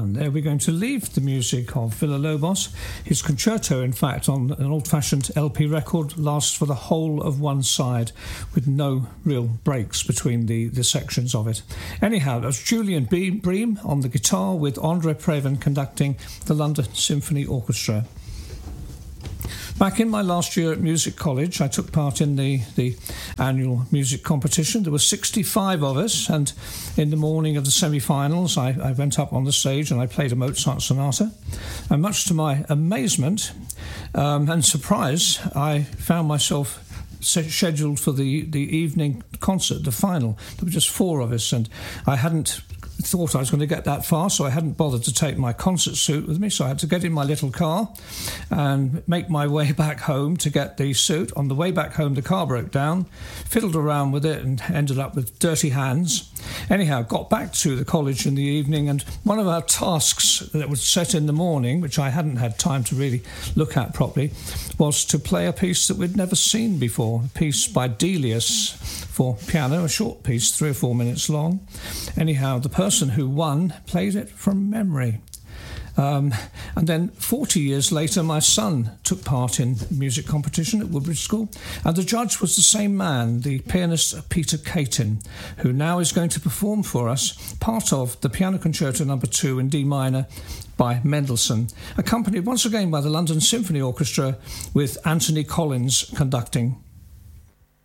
And there we're going to leave the music of Villa-Lobos. His concerto, in fact, on an old-fashioned LP record, lasts for the whole of one side with no real breaks between the sections of it. Anyhow, that's Julian Bream on the guitar with Andre Previn conducting the London Symphony Orchestra. Back in my last year at Music College, I took part in the annual music competition. There were 65 of us, and in the morning of the semi-finals, I went up on the stage and I played a Mozart sonata. And much to my amazement and surprise, I found myself scheduled for the evening concert, the final. There were just 4 of us, and I hadn't thought I was going to get that far, so I hadn't bothered to take my concert suit with me, so I had to get in my little car and make my way back home to get the suit. On the way back home, the car broke down, fiddled around with it and ended up with dirty hands. Anyhow, got back to the college in the evening, and one of our tasks that was set in the morning, which I hadn't had time to really look at properly, was to play a piece that we'd never seen before, a piece by Delius for piano, a short piece, 3 or 4 minutes long. Anyhow, the person who won played it from memory. And then 40 years later, my son took part in music competition at Woodbridge School, and the judge was the same man, the pianist Peter Caton, who now is going to perform for us part of the Piano Concerto No. 2 in D minor by Mendelssohn, accompanied once again by the London Symphony Orchestra with Anthony Collins conducting.